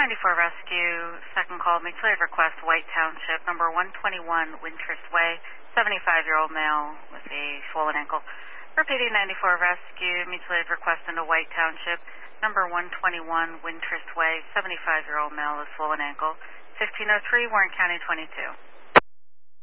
1594 Rescue, second call, mutual aid request, White Township, number 121 Wintrust Way, 75-year-old male with a swollen ankle. Repeating 94 Rescue, mutual aid request into White Township, number 121 Wintrust Way, 75-year-old male with swollen ankle, 1503 Warren County 22.